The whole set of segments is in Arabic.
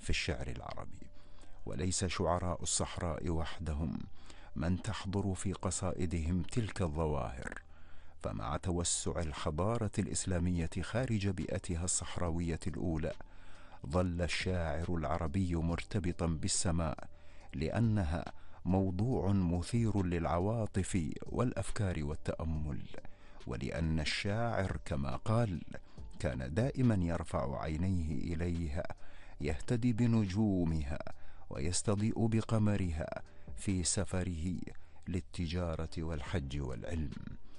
في الشعر العربي، وليس شعراء الصحراء وحدهم من تحضر في قصائدهم تلك الظواهر، فمع توسع الحضارة الإسلامية خارج بيئتها الصحراوية الأولى، ظل الشاعر العربي مرتبطا بالسماء، لأنها موضوع مثير للعواطف والأفكار والتأمل، ولأن الشاعر كما قال كان دائما يرفع عينيه إليها، يهتدي بنجومها ويستضيء بقمرها في سفره للتجارة والحج والعلم.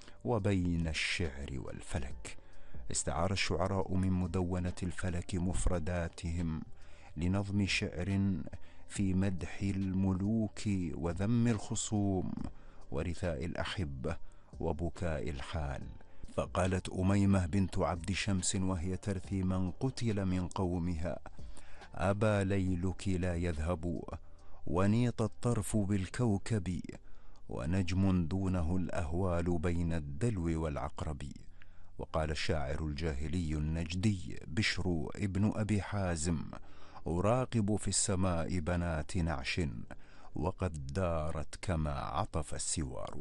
وبين الشعر والفلك استعار الشعراء من مدونة الفلك مفرداتهم لنظم شعر في مدح الملوك وذم الخصوم ورثاء الأحبة وبكاء الحال. فقالت أميمة بنت عبد شمس وهي ترثي من قتل من قومها: أبى ليلك لا يذهب ونيط الطرف بالكوكب، ونجم دونه الأهوال بين الدلو والعقرب. وقال الشاعر الجاهلي النجدي بشر ابن أبي حازم: أراقب في السماء بنات نعش وقد دارت كما عطف السوار.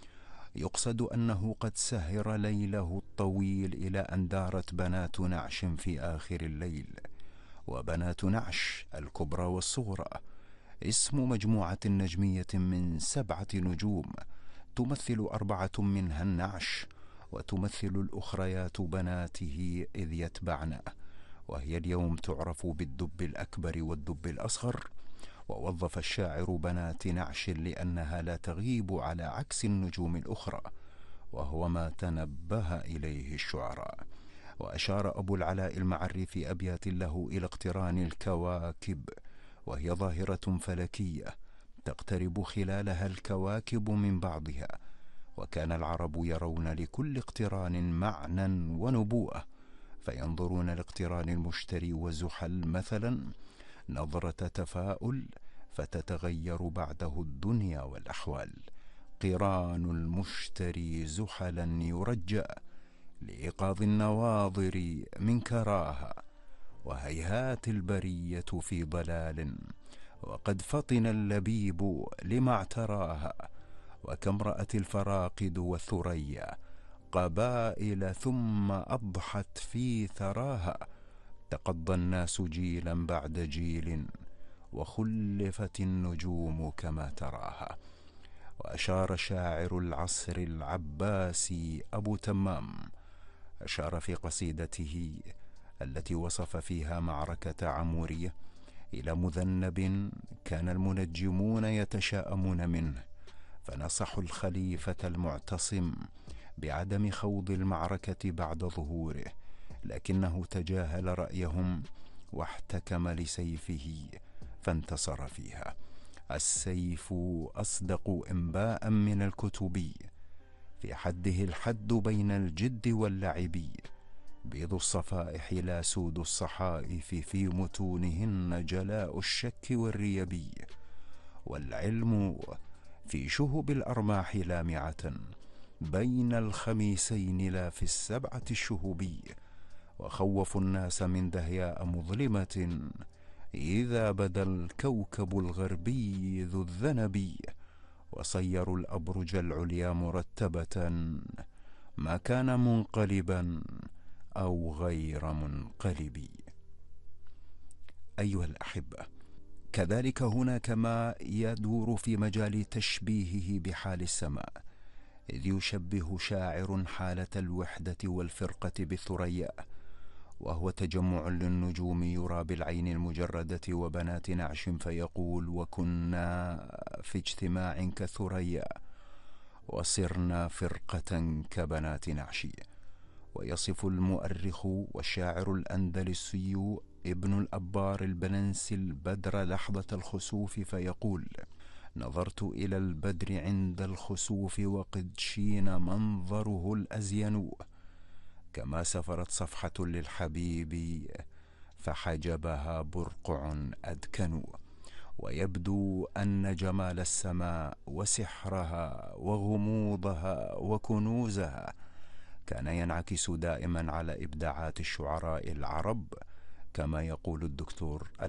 يقصد أنه قد سهر ليله الطويل إلى أن دارت بنات نعش في آخر الليل. وبنات نعش الكبرى والصغرى اسم مجموعة نجمية من 7 نجوم، تمثل 4 منها النعش، وتمثل الأخريات بناته إذ يتبعنه، وهي اليوم تعرف بالدب الأكبر والدب الأصغر. ووظف الشاعر بنات نعش لأنها لا تغيب على عكس النجوم الأخرى، وهو ما تنبه إليه الشعراء. وأشار أبو العلاء المعري في أبيات له إلى اقتران الكواكب، وهي ظاهرة فلكية تقترب خلالها الكواكب من بعضها، وكان العرب يرون لكل اقتران معنى ونبوءة، فينظرون لاقتران المشتري وزحل مثلا نظرة تفاؤل، فتتغير بعده الدنيا والأحوال. قران المشتري زحلا يرجى لإيقاظ النواظر من كراها، وهيهات البرية في ضلال وقد فطن اللبيب لما اعتراها. وكم رأت الفراقد والثريا قبائل ثم أضحت في ثراها، تقضى الناس جيلا بعد جيل وخلفت النجوم كما تراها. وأشار شاعر العصر العباسي أبو تمام، أشار في قصيدته التي وصف فيها معركة عمورية إلى مذنب كان المنجمون يتشاءمون منه، فنصحوا الخليفة المعتصم بعدم خوض المعركة بعد ظهوره، لكنه تجاهل رأيهم واحتكم لسيفه فانتصر فيها. السيف أصدق إنباء من الكتب، في حده الحد بين الجد واللعب، بيض الصفائح لا سود الصحائف، في متونهن جلاء الشك والريب. والعلم في شهب الأرماح لامعة، بين الخميسين لا في 7 الشهب. وخوفوا الناس من دهياء مظلمة، إذا بدا الكوكب الغربي ذو الذنب. وصيروا الأبرج العليا مرتبة، ما كان منقلبا أو غير منقلب. أيها الأحبة، كذلك هناك ما يدور في مجال تشبيهه بحال السماء، إذ يشبه شاعر حالة الوحدة والفرقة بالثريا، وهو تجمع للنجوم يرى بالعين المجردة وبنات نعش، فيقول: وكنا في اجتماع كثريا وصرنا فرقة كبنات نعش. ويصف المؤرخ والشاعر الأندلسي ابن الأبار البننسي البدر لحظة الخسوف، فيقول: نظرت إلى البدر عند الخسوف وقد شين منظره الأزين، كما سفرت صفحة للحبيب فحجبها برقع أدكن. ويبدو أن جمال السماء وسحرها وغموضها وكنوزها كان ينعكس دائما على إبداعات الشعراء العرب، كما يقول الدكتور